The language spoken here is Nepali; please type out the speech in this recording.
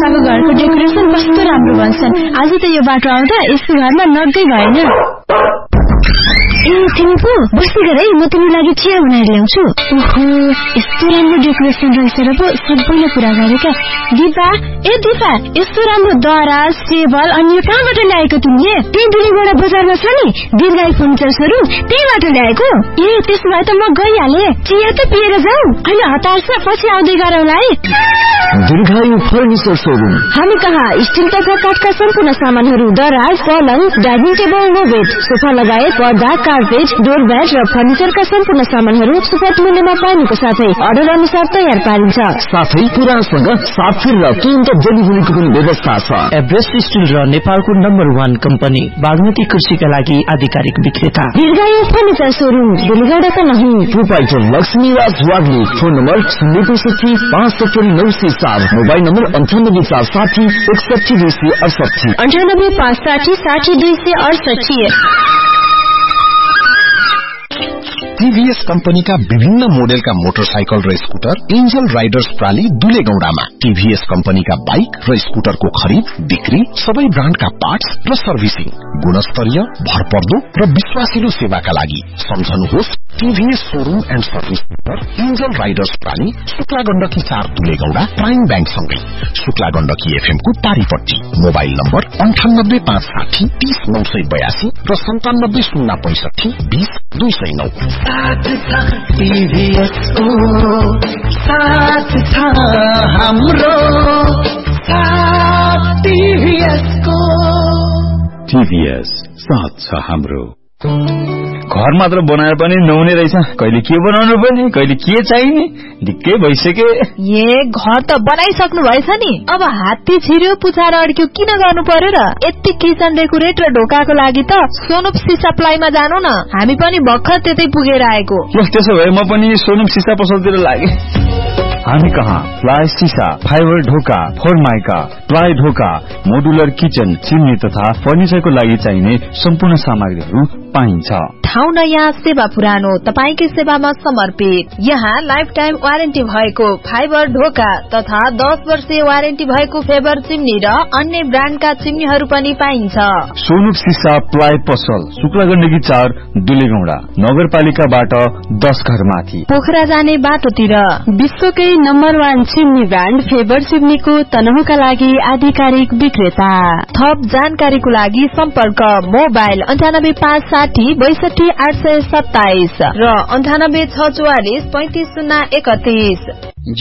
दिपाको घरको डेकोरेसन कस्तो राम्रो भन्छन्। आज त यो बाटो आउँदा यसको घरमा नगै भएन। तिमी पो बस्दै गर है, म तिम्रो लागि चिया बनाएर ल्याउँछु। ओहो, यस्तो राम्रो डेकोरेसन रहेछ र पो सबैले कुरा गरेका। दिपा, यस्तो राम्रो दराज टेबल अनि यो कहाँबाट ल्याएको तिमीले? त्यही दुलीगोडा बजारमा छ नि दीर्घायु फर्निचर सोरुम, त्यहीबाट ल्याएको। त्यसो भए त म गइहाले, चिया त पिएर जाऊ। अहिले हतार छ, पछि आउँदै गरौँला है। दीर्घायु फर्निचर सोरुम। हामी कहाँ स्टिल तथा काठका सम्पूर्ण सामानहरू, दराज, पलङ, डाइनिङ टेबल, बेड, सोफा लगायत पर्दा, कार्पेट, डोरम्याट र फर्निचरका सम्पूर्ण सामानहरू सुपथ मूल्यमा पाउनुको साथै अर्डर अनुसार तयार पारिन्छ। साथै पुरासँग साफिर र तुरन्त डेलिभरीको पनि व्यवस्था छ। एभरेस्ट स्टिल र नेपालको नम्बर 1 कम्पनी बागमती कृषिका लागि आधिकारिक विक्रेता दीर्घायु फर्निचर सोरुम, दिलगढा का नहीं। Proprietor Laxmiraj वाग्ली। Phone number 065 mobile number 98 460 61 268 98 560 60 268। TVS कंपनीका विभिन्न मोडेलका मोटरसाइकल र scooter angel Riders प्राली दुलेगौडामा। TVS कंपनीका bike र स्कूटरको खरीद बिक्री, सबै ब्रान्डका पार्ट्स र सर्भिसिङ, गुणस्तरीय, भरपर्दो र विश्वासिलो सेवाका लागि सम्झनुहोस् TVS showroom and service centre angel Riders प्राली, Shukla Gandaki 4 दुलेगौडा, prime bank सँगै शुक्ला गण्डकी एफएम को पारीपट्टी। मोबाइल नम्बर 98 560 30 982 र 97 065 20 209। साथ था टीवीएस को, साथ था हाम्रो साथ टीवीएस को। टीवीएस साथ छ हाम्रो। घर मात्र बनाएर पनि नहुने रहेछ, कहिले के बनाउनु पर्ने, कहिले के चाहिने, ढिक्कै भइसके। घर त बनाइसक्नु भएछ नि, अब हात्ती छिर्यो पुछाएर अड्क्यो किन गर्नु पर्यो र? यति किचन डेकोरेट र ढोकाको लागि त सोनुप सिसा प्लाईमा जानु न, हामी पनि भर्खर त्यतै पुगेर आएको। त्यसो भए म पनि सोनुप सिसा पसलतिर लागे। हामी कहाँ प्लाई सिसा, फाइबर ढोका, फोरमाइका, प्लाई ढोका, मोडुलर किचन, चिम्नी तथा फर्निचरको लागि चाहिने सम्पूर्ण सामग्रीहरू पाइन्छ। ठाउँ नयाँ, सेवा पुरानो, तपाईकै सेवामा समर्पित। यहाँ लाइफ टाइम वारेन्टी भएको फाइबर ढोका तथा 10 वर्षीय वारेन्टी भएको फेबर चिम्नी र अन्य ब्रान्डका चिम्नीहरू पनि पाइन्छ। सोनुप सिसा प्लाई पसल, शुक्ला गण्डकी 4 दुलेगौडा, नगरपालिकाबाट 10 घर माथि, पोखरा जाने बाटोतिर। विश्वकै नम्बर 1 चिम्नी ब्रान्ड फेबर चिम्नीको तनहुका लागि आधिकारिक विक्रेता। थप जानकारीको लागि सम्पर्क मोबाइल 98 560 62 827 र 98 644 35 031।